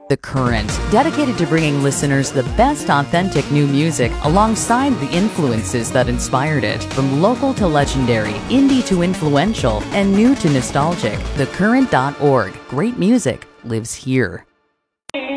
The Current, dedicated to bringing listeners the best authentic new music alongside the influences that inspired it. From local to legendary, indie to influential, and new to nostalgic, thecurrent.org. Great music lives here.